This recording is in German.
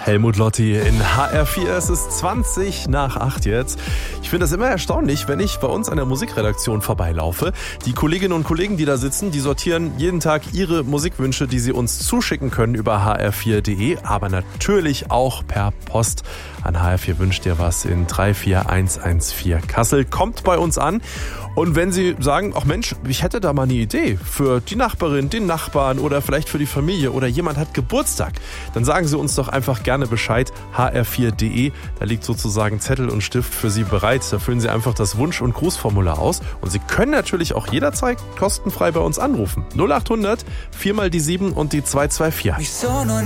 Helmut Lotti in HR4. Es ist 7:20 jetzt. Ich finde das immer erstaunlich, wenn ich bei uns an der Musikredaktion vorbeilaufe. Die Kolleginnen und Kollegen, die da sitzen, die sortieren jeden Tag ihre Musikwünsche, die sie uns zuschicken können über hr4.de, aber natürlich auch per Post an HR4 wünscht dir was in 34114 Kassel. Kommt bei uns an. Und wenn Sie sagen, ach Mensch, ich hätte da mal eine Idee für die Nachbarin, den Nachbarn oder vielleicht für die Familie oder jemand hat Geburtstag, dann sagen Sie uns doch einfach gerne Bescheid, hr4.de, da liegt sozusagen Zettel und Stift für Sie bereit. Da füllen Sie einfach das Wunsch- und Grußformular aus und Sie können natürlich auch jederzeit kostenfrei bei uns anrufen. 0800 4 mal die 7 und die 224.